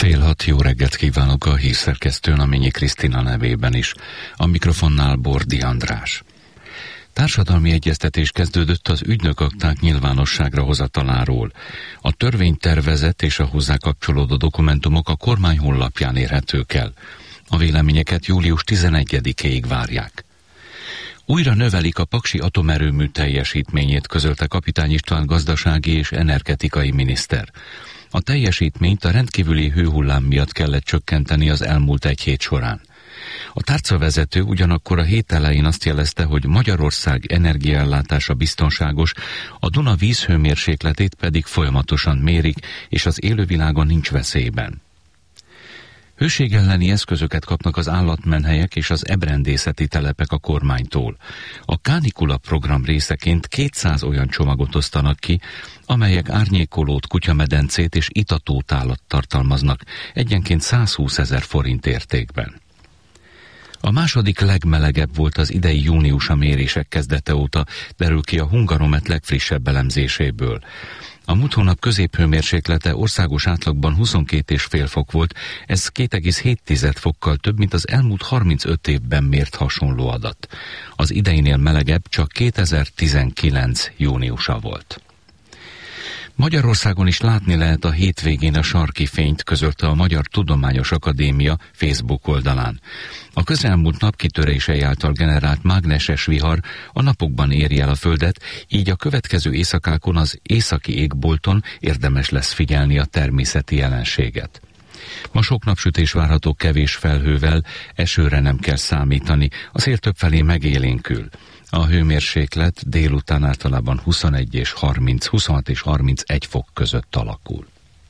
Fél hat, jó reggelt kívánok a hírszerkesztő Naményi Krisztina nevében is. A mikrofonnál Bordi András. Társadalmi egyeztetés kezdődött az ügynökakták nyilvánosságra hozataláról. A törvénytervezet és a hozzá kapcsolódó dokumentumok a kormány honlapján érhetők el. A véleményeket július 11-ig várják. Újra növelik a paksi atomerőmű teljesítményét, közölte Kapitány István gazdasági és energetikai miniszter. A teljesítményt a rendkívüli hőhullám miatt kellett csökkenteni az elmúlt egy hét során. A tárcavezető ugyanakkor a hét elején azt jelezte, hogy Magyarország energiaellátása biztonságos, a Duna vízhőmérsékletét pedig folyamatosan mérik, és az élővilágon nincs veszélyben. Hőség elleni eszközöket kapnak az állatmenhelyek és az ebrendészeti telepek a kormánytól. A Kánikula program részeként 200 olyan csomagot osztanak ki, amelyek árnyékolót, kutyamedencét és itatótálat tartalmaznak, egyenként 120 000 forint értékben. A második legmelegebb volt az idei június a mérések kezdete óta, derül ki a Hungaromet legfrissebb elemzéséből. A múlt hónap középhőmérséklete országos átlagban 22,5 fok volt, ez 2,7 fokkal több, mint az elmúlt 35 évben mért hasonló adat. Az ideinél melegebb csak 2019 júniusa volt. Magyarországon is látni lehet a hétvégén a sarki fényt, közölte a Magyar Tudományos Akadémia Facebook oldalán. A közelmúlt napkitörései által generált mágneses vihar a napokban éri el a Földet, így a következő éjszakákon az északi égbolton érdemes lesz figyelni a természeti jelenséget. Ma sok napsütés várható kevés felhővel, esőre nem kell számítani, a szél többfelé megélénkül. A hőmérséklet délután általában 26 és 31 fok között alakul.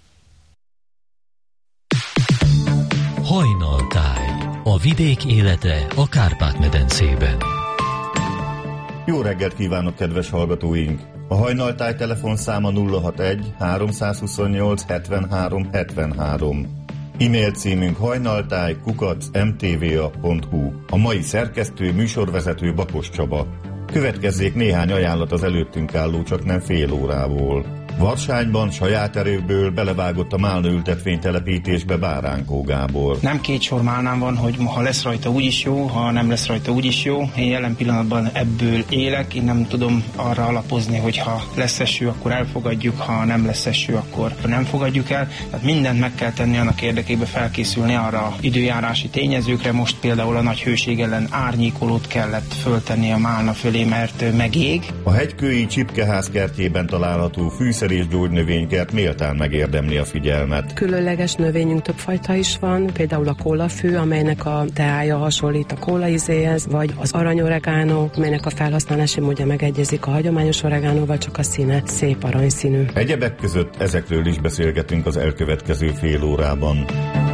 Hajnaltáj. A vidék élete a Kárpát-medencében. Jó reggelt kívánok, kedves hallgatóink! A Hajnaltáj telefonszáma 061 328 73 73. E-mail címünk hajnaltáj@mtva.hu. A mai szerkesztő, műsorvezető Bakos Csaba. Következzék néhány ajánlat az előttünk álló csaknem fél órából. Varsányban saját erőből belevágott a málnaültetvény telepítésbe Báránkó Gábor. Nem két sor málnám van, hogy ha lesz rajta úgyis jó, ha nem lesz rajta úgyis jó. Én jelen pillanatban ebből élek, én nem tudom arra alapozni, hogy ha lesz eső, akkor elfogadjuk, ha nem lesz eső, akkor nem fogadjuk el. Tehát mindent meg kell tenni annak érdekében, felkészülni arra időjárási tényezőkre. Most például a nagy hőség ellen árnyékolót kellett föltenni a málna fölé, mert megég. A hegykői Csipkeház kertjében található fűszer és gyógynövénykert méltán megérdemli a figyelmet. Különleges növényünk több fajta is van, például a kólafű, amelynek a teája hasonlít a kólaizéhez, vagy az aranyoregánó, amelynek a felhasználási módja megegyezik a hagyományos oregánóval, csak a színe szép aranyszínű. Egyebek között ezekről is beszélgetünk az elkövetkező fél órában.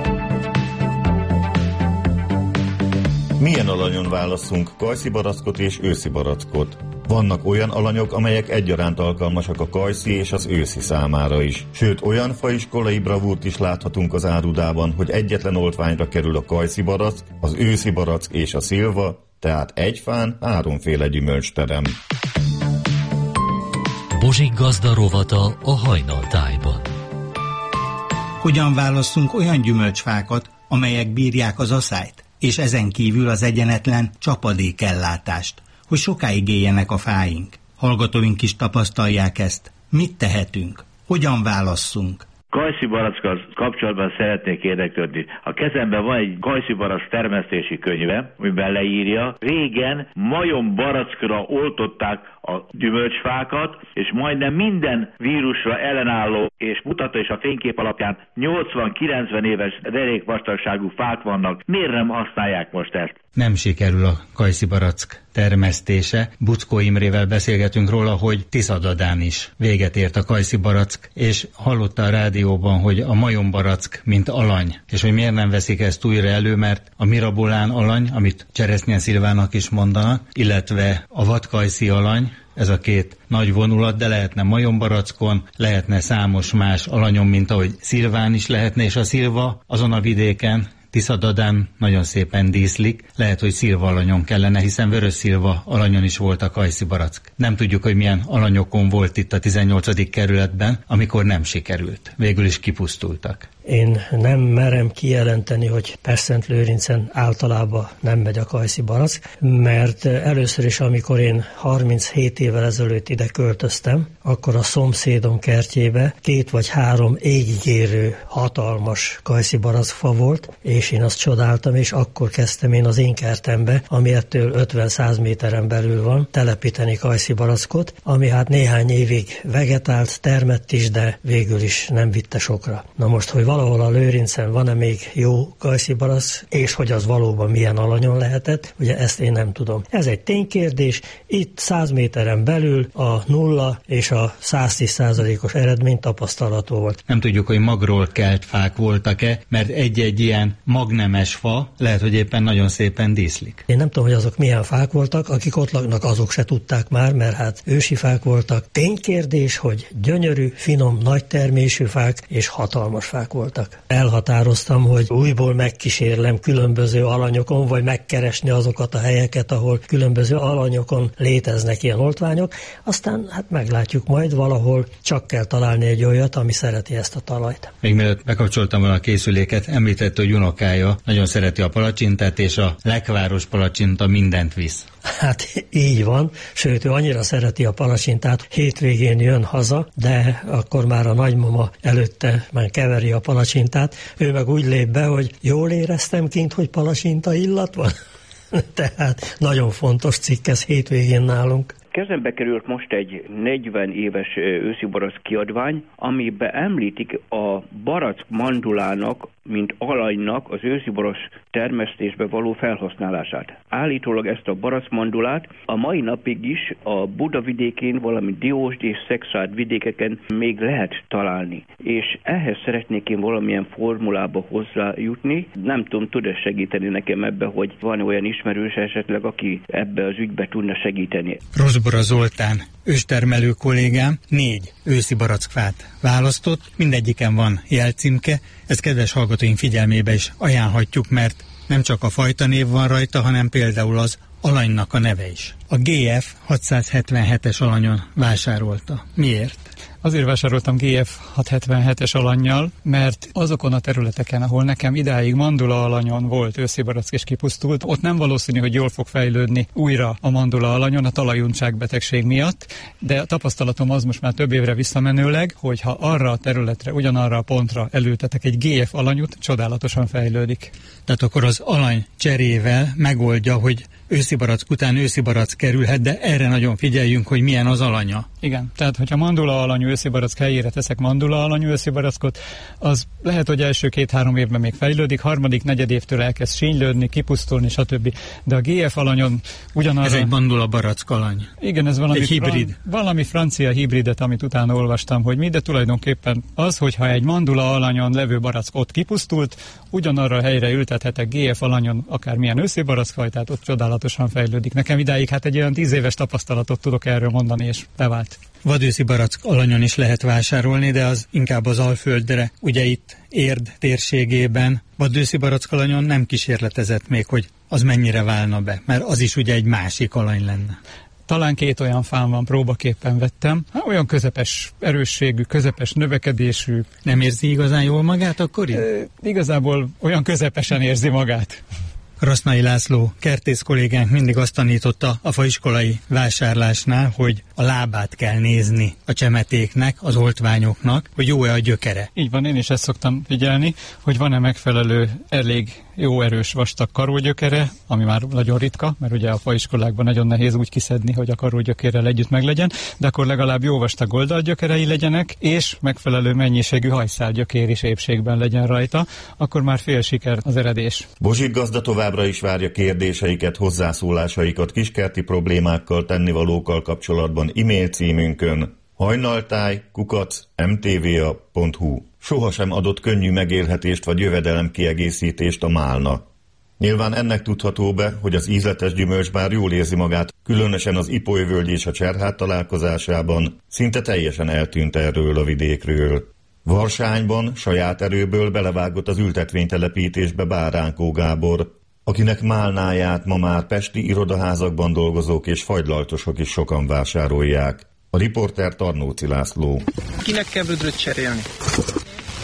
Milyen alanyon válasszunk kajszi barackot és őszi barackot? Vannak olyan alanyok, amelyek egyaránt alkalmasak a kajszi és az őszi számára is. Sőt, olyan faiskolai bravúrt is láthatunk az árudában, hogy egyetlen oltványra kerül a kajszi barack, az őszi barack és a szilva, tehát egy fán háromféle gyümölcsterem. Bozsik gazda rovata a Hajnaltájban. Hogyan válasszunk olyan gyümölcsfákat, amelyek bírják az aszályt, és ezen kívül az egyenetlen csapadékellátást, hogy sokáig éljenek a fáink. Hallgatóink is tapasztalják ezt. Mit tehetünk? Hogyan válasszunk? Kajszi barackkal kapcsolatban szeretnék érdeklődni. A kezemben van egy kajszi barack termesztési könyve, amiben leírja. Régen majom-barackra oltották a gyümölcsfákat, és majdnem minden vírusra ellenálló, és mutatta is a fénykép alapján 80-90 éves derékvastagságú fák vannak. Miért nem használják most ezt? Nem sikerül a kajszi barack termesztése. Buczkó Imrével beszélgetünk róla, hogy Tiszadadán is véget ért a kajszi barack, és hallotta a rádióban, hogy a majombarack mint alany, és hogy miért nem veszik ezt újra elő, mert a mirabolán alany, amit Cseresznyen Szilvának is mondanak, illetve a vadkajszi alany, ez a két nagy vonulat, de lehetne majombarackon, lehetne számos más alanyon, mint ahogy szilván is lehetne, és a szilva azon a vidéken, Tiszadadán nagyon szépen díszlik, lehet, hogy szilva alanyon kellene, hiszen vörös szilva alanyon is volt a kajszi barack. Nem tudjuk, hogy milyen alanyokon volt itt a 18. kerületben, amikor nem sikerült. Végül is kipusztultak. Én nem merem kijelenteni, hogy Pestszentlőrincen általában nem megy a kajszi barack, mert először is, amikor én 37 évvel ezelőtt ide költöztem, akkor a szomszédom kertjébe 2 vagy 3 égigérő hatalmas kajszi barackfa volt, és én azt csodáltam, és akkor kezdtem én az én kertembe, ami ettől 50-100 méteren belül van, telepíteni kajszi barackot, ami hát néhány évig vegetált, termett is, de végül is nem vitte sokra. Na most, hogy valahol a Lőrincen van-e még jó kajszi barack, és hogy az valóban milyen alanyon lehetett, ugye ezt én nem tudom. Ez egy ténykérdés, itt 100 méteren belül a 0 és a 110%-os eredmény tapasztalható volt. Nem tudjuk, hogy magról kelt fák voltak-e, mert egy-egy ilyen magnemes fa lehet, hogy éppen nagyon szépen díszlik. Én nem tudom, hogy azok milyen fák voltak, akik ott laknak, azok se tudták már, mert hát ősi fák voltak. Ténykérdés, hogy gyönyörű, finom, nagy termésű fák és hatalmas fák voltak. Elhatároztam, hogy újból megkísérlem különböző alanyokon, vagy megkeresni azokat a helyeket, ahol különböző alanyokon léteznek ilyen oltványok, aztán hát meglátjuk majd, valahol csak kell találni egy olyat, ami szereti ezt a talajt. Még mielőtt bekapcsoltam volna a készüléket, említett, hogy unokája nagyon szereti a palacsintát, és a lekváros palacsinta mindent visz. Hát így van, sőt, ő annyira szereti a palacsintát, hétvégén jön haza, de akkor már a nagymama előtte már keveri a palacsintát, ő meg úgy lép be, hogy jól éreztem kint, hogy palacsinta illat van. Tehát nagyon fontos cikk ez hétvégén nálunk. Kezembe került most egy 40 éves őszi barack kiadvány, amiben említik a barack mandulának, mint alanynak az őszi barack termesztésbe való felhasználását. Állítólag ezt a barack mandulát a mai napig is a Buda vidékén, valamint Diósd és Szekszárd vidékeken még lehet találni. És ehhez szeretnék én valamilyen formulába hozzájutni. Nem tudom, tud-e segíteni nekem ebbe, hogy van olyan ismerős esetleg, aki ebbe az ügybe tudna segíteni. Rozbora Zoltán, őstermelő kollégám 4 őszi barackfát választott, mindegyiken van jelcímke, ezt kedves hallgatóink figyelmébe is ajánlhatjuk, mert nem csak a fajta név van rajta, hanem például az alanynak a neve is. A GF 677-es alanyon vásárolta. Miért? Azért vásároltam GF 677-es alannyal, mert azokon a területeken, ahol nekem idáig mandula alanyon volt őszi barack és kipusztult, ott nem valószínű, hogy jól fog fejlődni újra a mandula alanyon a talajuntságbetegség miatt, de a tapasztalatom az most már több évre visszamenőleg, hogy ha arra a területre, ugyanarra a pontra elültetek egy GF alanyút, csodálatosan fejlődik. Tehát akkor az alany cserével megoldja, hogy őszi barack után őszi barack kerülhet, de erre nagyon figyeljünk, hogy milyen az alanya. Igen, tehát hogyha mandula alanyú őszi barack helyére teszek mandula alanyú őszi barackot, az lehet, hogy első 2-3 évben még fejlődik, harmadik, negyed évtől elkezd sínylődni, kipusztulni, stb. De a GF alanyon ugyanarra... Ez egy mandula barack alany. Igen, ez valami, egy hibrid. Valami francia hibridet, amit utána olvastam, hogy mi, de tulajdonképpen az, hogyha egy mandula alanyon levő barack ott kipusztult, ugyanarra a helyre ültethetek GF alanyon akármilyen őszi barackfajtát, ott csodálatosan fejlődik. Nekem idáig hát egy olyan 10 éves tapasztalatot tudok erről mondani, és bevált. Vadőszi barack alanyon is lehet vásárolni, de az inkább az Alföldre. Ugye itt Érd térségében vadőszi barack alanyon nem kísérletezett még, hogy az mennyire válna be, mert az is ugye egy másik alany lenne. Talán 2 olyan fám van, próbaképpen vettem. Olyan közepes erősségű, közepes növekedésű. Nem érzi igazán jól magát akkor így? Igazából olyan közepesen érzi magát. Rasznai László kertész kollégánk mindig azt tanította a faiskolai vásárlásnál, hogy a lábát kell nézni a csemetéknek, az oltványoknak, hogy jó-e a gyökere. Így van, én is ezt szoktam figyelni, hogy van-e megfelelő, elég jó erős vastag karógyökere, ami már nagyon ritka, mert ugye a faiskolákban nagyon nehéz úgy kiszedni, hogy a karógyökérrel együtt meglegyen, de akkor legalább jó vastag oldalgyökerei legyenek, és megfelelő mennyiségű hajszálgyökér is épségben legyen rajta, akkor már fél siker az eredés. Bozsik gazda továbbra is várja kérdéseiket, hozzászólásaikat kiskerti problémákkal, tennivalókkal kapcsolatban e-mail címünkön hajnaltáj@mtva.hu. Sohasem adott könnyű megélhetést vagy jövedelemkiegészítést a málna. Nyilván ennek tudható be, hogy az ízletes gyümölcsbár jól érzi magát, különösen az Ipolyvölgy és a Cserhát találkozásában, szinte teljesen eltűnt erről a vidékről. Varsányban saját erőből belevágott az ültetvénytelepítésbe Báránkó Gábor, akinek málnáját ma már pesti irodaházakban dolgozók és fagylaltosok is sokan vásárolják. A riporter Tarnóci László. Kinek kell vödröt cserélni?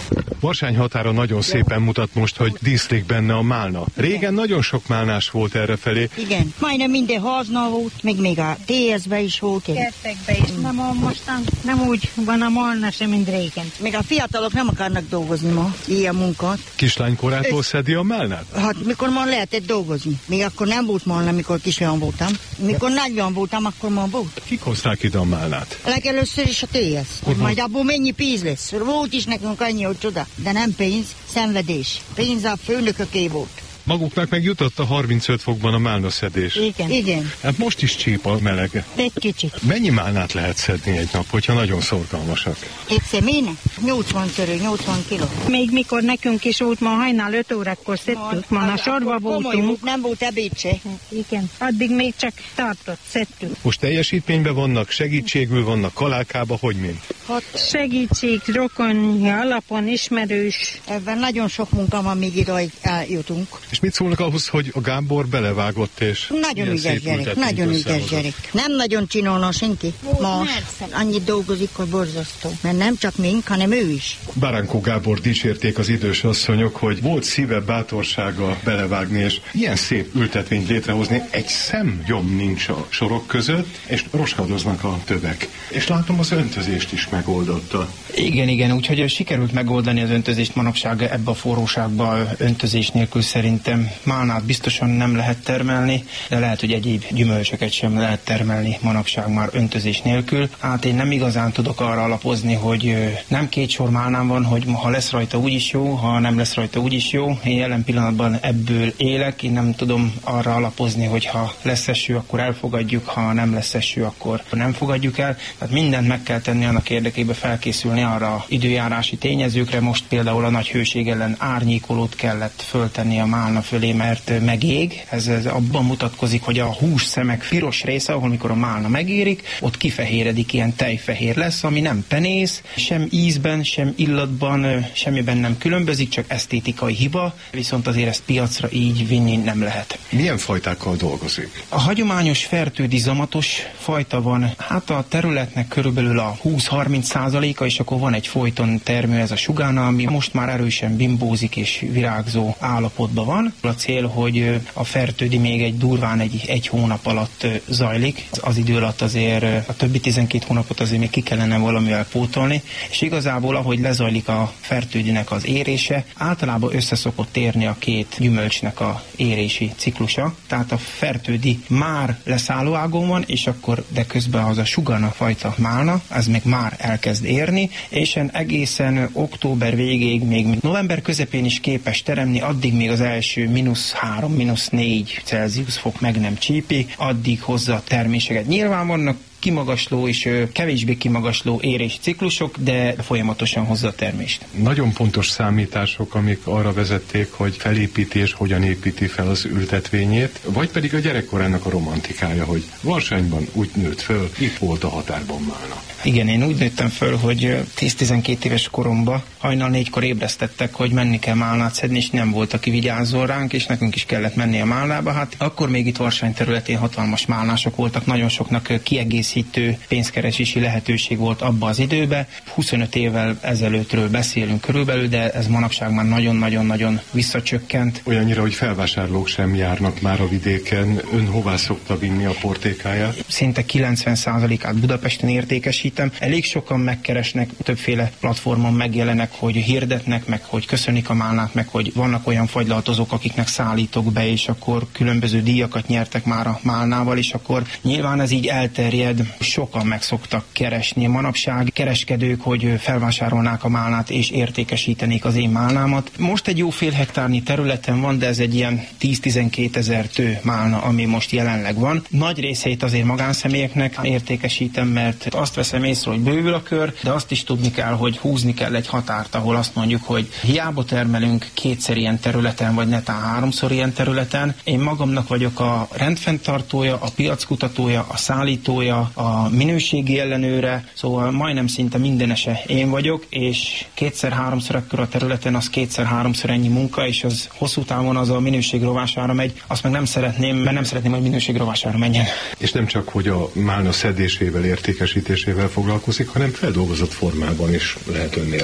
Varsány határa nagyon szépen mutat most, hogy díszlik benne a málna. Régen nagyon sok málnás volt errefelé. Igen, majdnem minden háznál volt, még a TS-be is volt. Kertekbe is. Mostan nem úgy van a málna sem, mint régen. Még a fiatalok nem akarnak dolgozni ma, ilyen munkát. Kislánykorától szedi a málnát? Hát mikor már lehetett dolgozni. Még akkor nem volt málna, mikor kislány voltam. Mikor nagyban voltam, akkor már volt. Kik hozták ide a málnát? Legelőször is a TS. Majd abból mennyi pénz lesz. Volt is nekünk annyi, hogy csoda. De nem pénz, szenvedés. Pénz a főnököké volt. Maguknak meg jutott a 35 fokban a málnaszedés. Igen. Hát most is csíp a meleg. Egy kicsit. Mennyi málnát lehet szedni egy nap, hogyha nagyon szorgalmasak? Egy személynek? 80 kiló. Még mikor nekünk is volt, ma hajnal 5 órakor szedtük, ma a sorba voltunk. Nem volt ebéd se. Igen, addig még csak tartott, szedtük. Most teljesítményben vannak, segítségül vannak, Kalálkába, hogy mint? Segítség, rokoni alapon, ismerős. Ebben nagyon sok munka van, még idáig eljutunk. És mit szólnak ahhoz, hogy a Gábor belevágott, és nagyon ügyes gyerek. Nem nagyon csinálna senki. Ma annyit dolgozik, hogy borzasztó. Mert nem csak mink, hanem ő is. Báránkó Gábor dicsérték az idős asszonyok, hogy volt szíve, bátorsága belevágni, és ilyen szép ültetvényt létrehozni, egy szemgyom nincs a sorok között, és roskadoznak a tövek. És látom, az öntözést is megoldotta. Igen, úgyhogy sikerült megoldani az öntözést manapság ebbe a forróságban öntözés nélkül szerintem. Málnát biztosan nem lehet termelni, de lehet, hogy egyéb gyümölcsöket sem lehet termelni manapság már öntözés nélkül. Hát én nem igazán tudok arra alapozni, hogy nem két sor málnám van, hogy ha lesz rajta úgyis jó, ha nem lesz rajta úgyis jó. Én jelen pillanatban ebből élek, én nem tudom arra alapozni, hogy ha lesz eső, akkor elfogadjuk, ha nem lesz eső, akkor nem fogadjuk el. Tehát mindent meg kell tenni annak érdekében, felkészülni arra időjárási tényezőkre. Most például a nagy hőség ellen árnyékolót kellett föltenni a málna fölé, mert megég. Ez abban mutatkozik, hogy a hússzemek piros része, ahol mikor a málna megérik, ott kifehéredik, ilyen tejfehér lesz, ami nem penész, sem ízben, sem illatban, semmiben nem különbözik, csak esztétikai hiba, viszont azért ezt piacra így vinni nem lehet. Milyen fajtákkal dolgozik? A hagyományos fertődi zamatos fajta van, hát a területnek körülbelül a 20-30%-a, és akkor van egy folyton termő, ez a sugána, ami most már erősen bimbózik és virágzó állapotban van. A cél, hogy a fertődi még egy durván egy hónap alatt zajlik. Az idő alatt azért a többi 12 hónapot azért még ki kellene valamivel pótolni, és igazából ahogy lezajlik a fertődinek az érése, általában össze szokott érni a két gyümölcsnek a érési ciklusa. Tehát a fertődi már leszállóágon van, és akkor de közben az a sugana fajta málna, ez még már elkezd érni, és egészen október végéig, még november közepén is képes teremni, addig még az első -3, -4 Celsius fok meg nem csípi, addig hozza a terméseket. Nyilván vannak kimagasló és kevésbé kimagasló érési ciklusok, de folyamatosan hozza a termést. Nagyon pontos számítások, amik arra vezették, hogy felépíti és hogyan építi fel az ültetvényét, vagy pedig a gyerekkorának a romantikája, hogy Varsányban úgy nőtt föl, itt volt a határban málna. Igen, én úgy nőttem föl, hogy 10-12 éves koromban hajnal 4-kor ébresztettek, hogy menni kell málnát szedni, és nem volt, aki vigyázzon ránk, és nekünk is kellett menni a málnába. Hát akkor még itt Varsány területén hatalmas málnások voltak, nagyon soknak kiegészítő pénzkeresési lehetőség volt abba az időben. 25 évvel ezelőttről beszélünk körülbelül, de ez manapság már nagyon-nagyon-nagyon visszacsökkent. Olyannyira, hogy felvásárlók sem járnak már a vidéken. Ön hová szokta vinni a portékáját? Szinte 90%-át Budapesten értékesítem. Elég sokan megkeresnek, többféle platformon megjelenek, hogy hirdetnek, meg hogy köszönik a málnát, meg hogy vannak olyan fagylaltozók, akiknek szállítok be, és akkor különböző díjakat nyertek már a málnával, és akkor nyilván ez így elterjed, sokan meg szoktak keresni. Manapság kereskedők, hogy felvásárolnák a málnát és értékesítenék az én málnámat. Most egy jó fél hektárnyi területen van, de ez egy ilyen 10-12 ezer tő málna, ami most jelenleg van. Nagy részét azért magánszemélyeknek értékesítem, mert azt veszem észre, hogy bővül a kör, de azt is tudni kell, hogy húzni kell egy határt, ahol azt mondjuk, hogy hiába termelünk 2-szer ilyen területen, vagy netán 3-szor ilyen területen. Én magamnak vagyok a rendfenntartója, a piackutatója, a szállítója, a minőségi ellenőre, szóval majdnem szinte mindenese én vagyok, és 2-3-szor ekkora a területen az 2-3-szor ennyi munka, és az hosszú távon az a minőség rovására megy. Azt meg nem szeretném, mert nem szeretném, hogy minőség rovására menjen. És nem csak, hogy a málna szedésével, értékesítésével foglalkozik, hanem feldolgozott formában is lehet önnél málna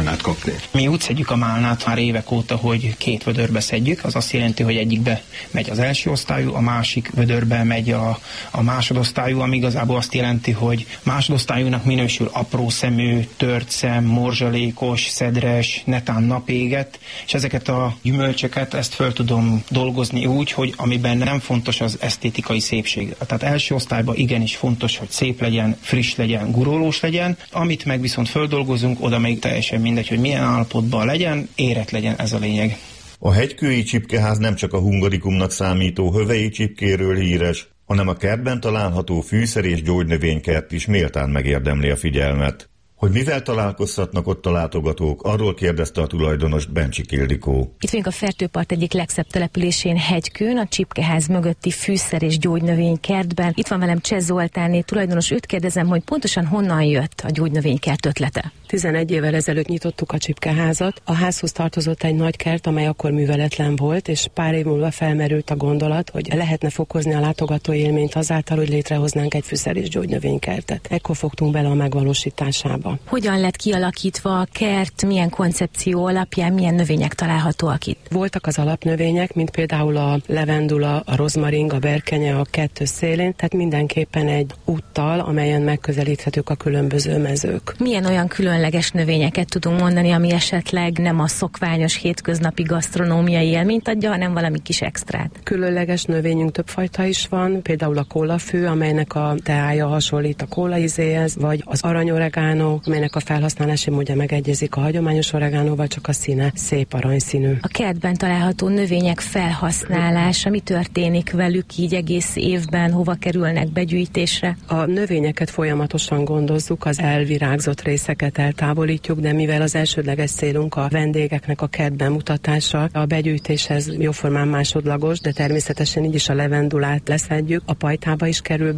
málnát kapni? Mi úgy szedjük a málnát már évek óta, hogy 2 vödörbe szedjük. Az azt jelenti, hogy egyikbe megy az első osztályú, a másik vödörbe megy a másodosztályú, ami igazából azt jelenti, hogy másodosztályúnak minősül apró szemű, tört szem, morzsalékos, szedres, netán napéget, és ezeket a gyümölcsöket, ezt föl tudom dolgozni úgy, hogy amiben nem fontos az esztétikai szépség. Tehát első osztályban igenis fontos, hogy szép legyen, friss legyen, gurulós legyen, amit meg viszont földolgozunk, oda még teljesen mindegy, hogy milyen állapotban legyen, érett legyen, ez a lényeg. A hegykői csipkeház nem csak a hungarikumnak számító hövei csipkéről híres, hanem a kertben található fűszer- és gyógynövénykert is méltán megérdemli a figyelmet. Hogy mivel találkozhatnak ott a látogatók, arról kérdezte a tulajdonost Bencsik Ildikó. Itt vagyunk a Fertőpart egyik legszebb településén, Hegykőn, a csipkeház mögötti fűszer- és gyógynövénykertben. Itt van velem Cseh Zoltánné, tulajdonos, őt kérdezem, hogy pontosan honnan jött a gyógynövénykert ötlete. 11 évvel ezelőtt nyitottuk a csipkeházat. A házhoz tartozott egy nagy kert, amely akkor műveletlen volt, és pár év múlva felmerült a gondolat, hogy lehetne fokozni a látogató élményt azáltal, hogy létrehoznánk egy fűszer- és gyógynövénykertet. Ekkor fogtunk bele a megvalósításába. Hogyan lett kialakítva a kert, milyen koncepció alapján, milyen növények találhatóak itt? Voltak az alapnövények, mint például a levendula, a rozmaring, a berkenye a kettő szélén, tehát mindenképpen egy úttal, amelyen megközelíthetők a különböző mezők. Milyen olyan különleges növényeket tudunk mondani, ami esetleg nem a szokványos hétköznapi gasztronómiai élményt adja, hanem valami kis extrát? Különleges növényünk több fajta is van, például a kólafű, amelynek a teája hasonlít a kólaizéhez, vagy az aranyoregánó, amelynek a felhasználási módja megegyezik a hagyományos oregánóval, csak a színe szép aranyszínű. A kertben található növények felhasználása, mi történik velük így egész évben, hova kerülnek begyűjtésre? A növényeket folyamatosan gondozzuk, az elvirágzott részeket eltávolítjuk, de mivel az elsődleges célunk a vendégeknek a kert bemutatása, a begyűjtéshez jóformán másodlagos, de természetesen így is a levendulát leszedjük, a pajtába is kerül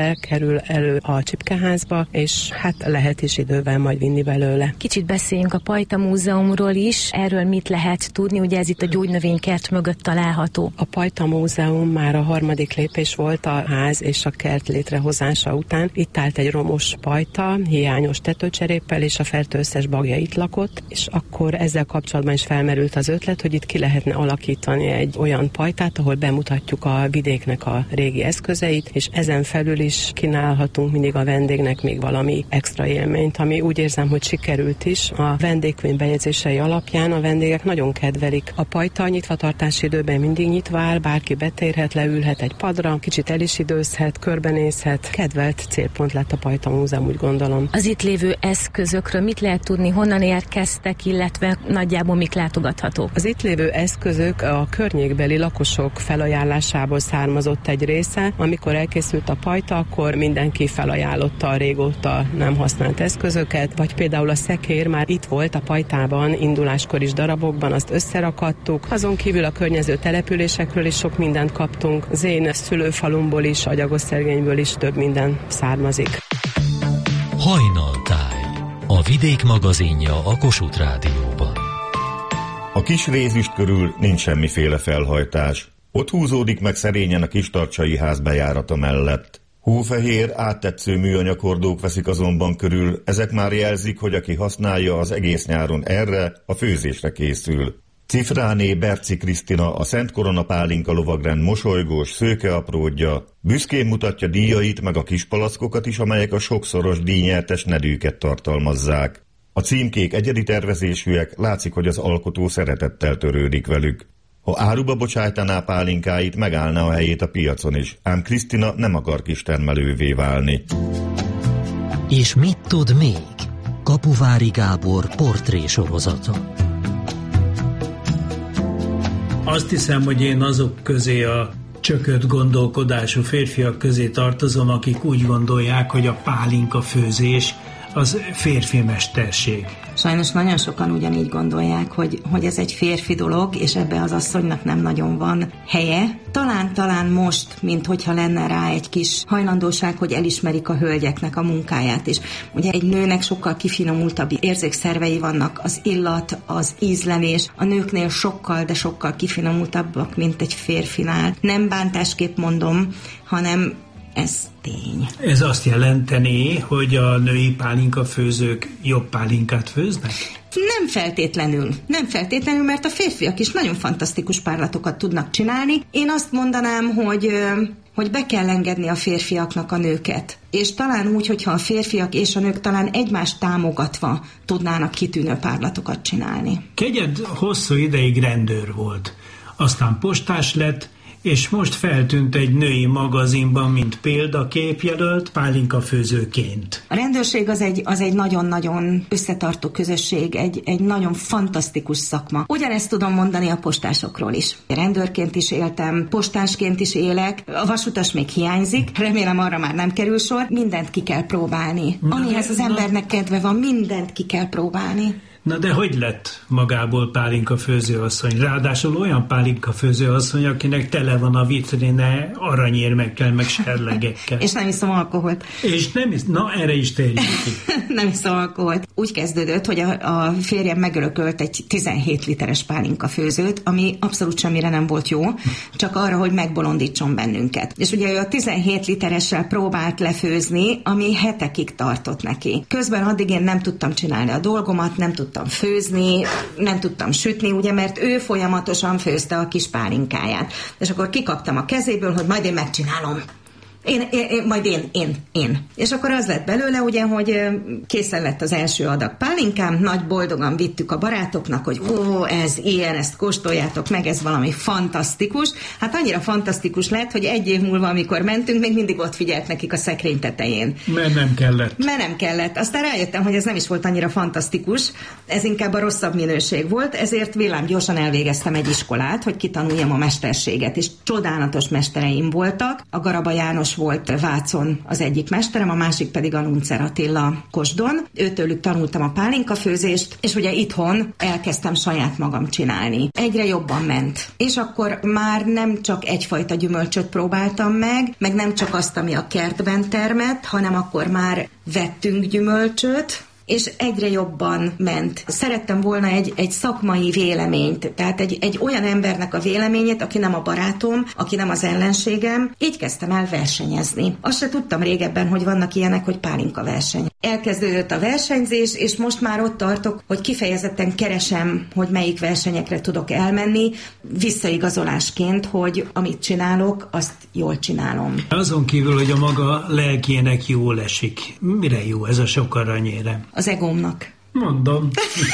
elő a csipkeházba, és hát lehet is idővel majd vinni belőle. Kicsit beszéljünk a Pajta Múzeumról is, erről mit lehet tudni, ugye ez itt a gyógynövénykert mögött található. A Pajta Múzeum már a 3. lépés volt a ház és a kert létrehozása után. Itt állt egy romos pajta, hiányos tetőcseréppel, és a fertő összes bagja itt lakott, és akkor ezzel kapcsolatban is felmerült az ötlet, hogy itt ki lehetne alakítani egy olyan pajtát, ahol bemutatjuk a vidéknek a régi eszközeit, és ezen felül is kínálhatunk mindig a vendégnek még valami extra élményt, ami úgy érzem, hogy sikerült is. A vendégkönyv bejegyzései alapján a vendégek nagyon kedvelik. A pajta nyitvatartási időben mindig nyitva áll, bárki betérhet, leülhet egy padra, kicsit el is időzhet, körbenézhet. Kedvelt célpont lett a Pajta Múzeum, úgy gondolom. Az itt lévő eszközökről mit lehet tudni, honnan érkeztek, illetve nagyjából mik látogathatók? Az itt lévő eszközök a környékbeli lakosok felajánlásából származott egy része. Amikor elkészült a pajta, akkor mindenki felajánlotta a régóta nem használt eszközöket, vagy például a szekér már itt volt a pajtában, induláskor is darabokban, azt összerakadtuk. Azon kívül a környező településekről is sok mindent kaptunk. Az én szülőfalumból is, Agyagosszergényből is több minden származik. Hajnaltáj, a Vidék magazinja a Kossuth Rádióban. A kis rézüst körül nincs semmiféle felhajtás. Ott húzódik meg szerényen a Kistarcsai ház bejárata mellett. Hófehér, áttetsző műanyaghordók veszik azonban körül, ezek már jelzik, hogy aki használja, az egész nyáron erre, a főzésre készül. Cifráné Berci Krisztina, a Szent Korona Pálinka lovagrend mosolygós, szőkeapródja, büszkén mutatja díjait meg a kispalackokat is, amelyek a sokszoros díjnyertes nedűket tartalmazzák. A címkék egyedi tervezésűek, látszik, hogy az alkotó szeretettel törődik velük. Ha áruba bocsájtaná pálinkáit, megállna a helyét a piacon is, ám Krisztina nem akar kistermelővé válni. És mit tud még? Kapuvári Gábor portrésorozata. Azt hiszem, hogy én azok közé a csökött gondolkodású férfiak közé tartozom, akik úgy gondolják, hogy a pálinka főzés az férfi mesterség. Sajnos nagyon sokan ugyanígy gondolják, hogy ez egy férfi dolog, és ebbe az asszonynak nem nagyon van helye. Talán most, mint hogyha lenne rá egy kis hajlandóság, hogy elismerik a hölgyeknek a munkáját is. Ugye egy nőnek sokkal kifinomultabb érzékszervei vannak, az illat, az ízlelés, a nőknél sokkal, de sokkal kifinomultabbak, mint egy férfinál. Nem bántásképp mondom, hanem ez tény. Ez azt jelenteni, hogy a női pálinkafőzők jobb pálinkát főznek? Nem feltétlenül, mert a férfiak is nagyon fantasztikus párlatokat tudnak csinálni. Én azt mondanám, hogy be kell engedni a férfiaknak a nőket. És talán úgy, hogyha a férfiak és a nők talán egymást támogatva tudnának kitűnő párlatokat csinálni. Kegyed hosszú ideig rendőr volt, aztán postás lett, és most feltűnt egy női magazinban, mint példaképjelölt pálinkafőzőként. A rendőrség az egy nagyon-nagyon összetartó közösség, egy nagyon fantasztikus szakma. Ugyanezt tudom mondani a postásokról is. Rendőrként is éltem, postásként is élek, a vasutas még hiányzik, remélem arra már nem kerül sor, mindent ki kell próbálni. Amihez az embernek kedve van, mindent ki kell próbálni. Na de hogy lett magából pálinka főzőasszony? Ráadásul olyan pálinka főzőasszony, akinek tele van a vitrine aranyérmekkel, meg serlegekkel. És nem iszom alkoholt. Na erre is térjünk ki. Nem iszom alkoholt. Úgy kezdődött, hogy a férjem megörökölt egy 17 literes pálinka főzőt, ami abszolút semmire nem volt jó, csak arra, hogy megbolondítson bennünket. És ugye ő a 17 literessel próbált lefőzni, ami hetekig tartott neki. Közben addig én nem tudtam csinálni a dolgomat, nem tudtam főzni, nem tudtam sütni, ugye, mert ő folyamatosan főzte a kis pálinkáját. És akkor kikaptam a kezéből, hogy majd én megcsinálom. Én. És akkor az lett belőle, ugye, hogy készen lett az első adag pálinkám, nagy boldogan vittük a barátoknak, hogy ez ilyen, ezt kóstoljátok meg, ez valami fantasztikus. Hát annyira fantasztikus lett, hogy egy év múlva, amikor mentünk, még mindig ott figyelt nekik a szekrény tetején. Mert nem kellett. Aztán rájöttem, hogy ez nem is volt annyira fantasztikus, ez inkább a rosszabb minőség volt, ezért villámgyorsan elvégeztem egy iskolát, hogy kitanuljam a mesterséget, és csodálatos mestereim voltak. A Garaba János volt Vácon az egyik mesterem, a másik pedig a Luncer Attila Kosdon. Őtőlük tanultam a pálinkafőzést, és ugye itthon elkezdtem saját magam csinálni. Egyre jobban ment. És akkor már nem csak egyfajta gyümölcsöt próbáltam meg nem csak azt, ami a kertben termett, hanem akkor már vettünk gyümölcsöt, és egyre jobban ment. Szerettem volna egy szakmai véleményt, tehát egy olyan embernek a véleményét, aki nem a barátom, aki nem az ellenségem. Így kezdtem el versenyezni. Azt se tudtam régebben, hogy vannak ilyenek, hogy pálinka verseny. Elkezdődött a versenyzés, és most már ott tartok, hogy kifejezetten keresem, hogy melyik versenyekre tudok elmenni, visszaigazolásként, hogy amit csinálok, azt jól csinálom. Azon kívül, hogy a maga lelkének jól esik. Mire jó ez a sok aranyérem? Az egómnak. Mondom.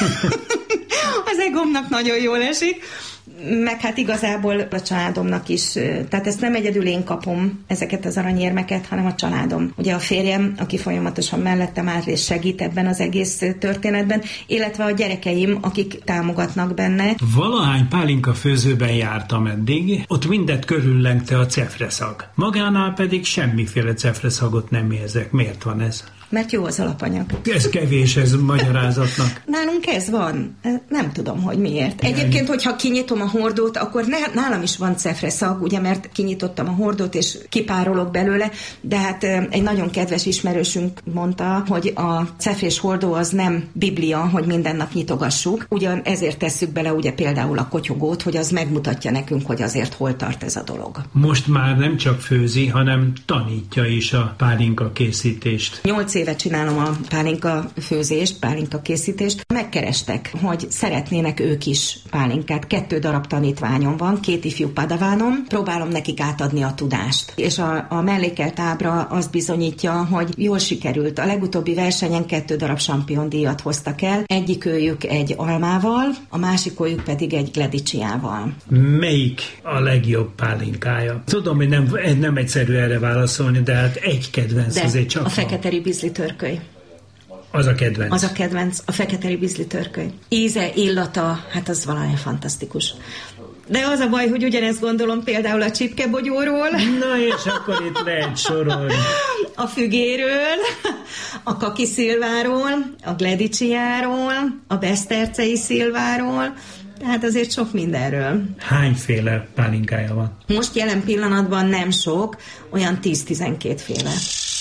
Az egómnak nagyon jól esik, meg hát igazából a családomnak is. Tehát ezt nem egyedül én kapom, ezeket az aranyérmeket, hanem a családom. Ugye a férjem, aki folyamatosan mellettem áll és segít ebben az egész történetben, illetve a gyerekeim, akik támogatnak benne. Valahány pálinka főzőben jártam eddig, ott mindet körüllengte a cefreszag. Magánál pedig semmiféle cefreszagot nem érzek. Miért van ez? Mert jó az alapanyag. Ez kevés, ez magyarázatnak. Nálunk ez van. Nem tudom, hogy miért. Egyébként, hogyha kinyitom a hordót, akkor nálam is van cefreszag, ugye, mert kinyitottam a hordót, és kipárolok belőle, de hát egy nagyon kedves ismerősünk mondta, hogy a cefrés hordó az nem biblia, hogy minden nap nyitogassuk. Ugyan ezért tesszük bele ugye például a kotyogót, hogy az megmutatja nekünk, hogy azért hol tart ez a dolog. Most már nem csak főzi, hanem tanítja is a pálinka készítést. 8 éve csinálom a pálinka főzést, pálinka készítést. Megkerestek, hogy szeretnének ők is pálinkát. 2 darab tanítványom van, 2 ifjú padavánom. Próbálom nekik átadni a tudást. És a mellékelt ábra azt bizonyítja, hogy jól sikerült. A legutóbbi versenyen 2 darab sampiondíjat hoztak el. Egyikőjük egy almával, a másikőjük pedig egy gledicsiával. Melyik a legjobb pálinkája? Tudom, hogy nem egyszerű erre válaszolni, de hát egy kedvenc azért csak a feketeri bizli törköly. Az a kedvenc. Az a kedvenc, a feketeri bizli törköly. Íze, illata, hát az valami fantasztikus. De az a baj, hogy ugyanezt gondolom például a csipkebogyóról. Na és akkor itt lehet sorolni. A fügéről, a kaki szilváról, a gledicsiáról, a besztercei szilváról, tehát azért sok mindenről. Hányféle pálinkája van? Most jelen pillanatban nem sok, olyan 10-12 féle.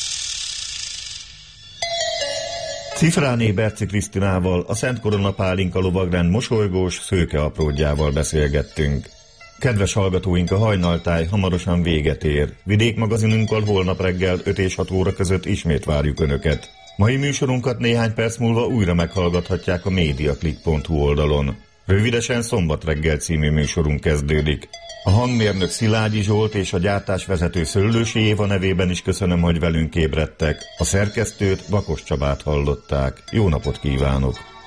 Cifráné Berci Krisztinával, a Szent Korona Pálinka lovagrend mosolygós, szőke apródjával beszélgettünk. Kedves hallgatóink, a hajnaltáj hamarosan véget ér. Vidékmagazinunkkal holnap reggel 5 és 6 óra között ismét várjuk Önöket. Mai műsorunkat néhány perc múlva újra meghallgathatják a mediaclick.hu oldalon. Rövidesen Szombat reggel című műsorunk kezdődik. A hangmérnök Szilágyi Zsolt és a gyártásvezető Szöllősi Éva nevében is köszönöm, hogy velünk ébredtek. A szerkesztőt, Bakos Csabát hallották. Jó napot kívánok!